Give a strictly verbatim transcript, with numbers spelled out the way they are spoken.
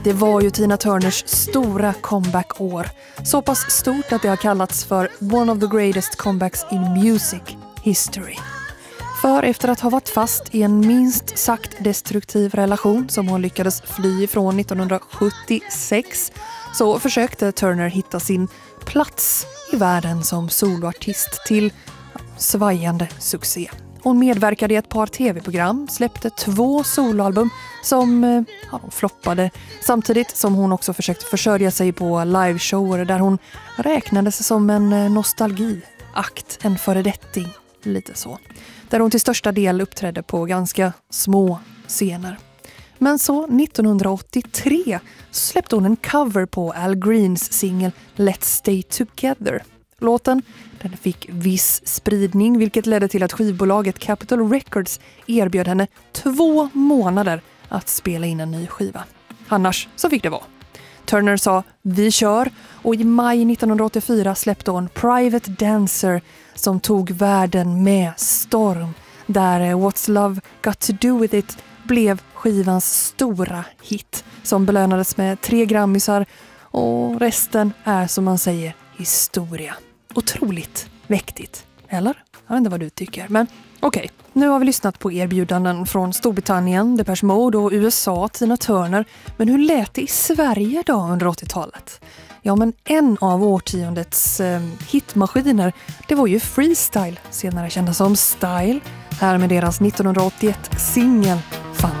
Det var ju Tina Turners stora comeback-år. Så pass stort att det har kallats för one of the greatest comebacks in music history. För efter att ha varit fast i en minst sagt destruktiv relation som hon lyckades fly ifrån nittonhundrasjuttiosex så försökte Turner hitta sin plats i världen som soloartist till svajande succé. Hon medverkade i ett par tv-program, släppte två soloalbum som ja, de floppade, samtidigt som hon också försökte försörja sig på liveshower där hon räknades som en nostalgiakt, en föredetting, lite så. Där hon till största del uppträdde på ganska små scener. Men så nittonhundraåttiotre släppte hon en cover på Al Greens singel Let's Stay Together. Låten den fick viss spridning, vilket ledde till att skivbolaget Capitol Records erbjöd henne två månader att spela in en ny skiva. Annars så fick det vara. Turner sa vi kör, och i maj nittonhundraåttiofyra släppte hon Private Dancer som tog världen med storm, där What's Love Got To Do With It blev skivans stora hit som belönades med tre grammisar, och resten är som man säger historia. Otroligt mäktigt, eller? Jag vet inte vad du tycker, men okej. Okay. Nu har vi lyssnat på erbjudanden från Storbritannien, Depeche Mode och U S A, Tina Turner. Men hur lät det i Sverige då under åttiotalet? Ja, men en av årtiondets eh, hitmaskiner, det var ju Freestyle, senare kända som Style. Här med deras nittonhundraåttioett-singel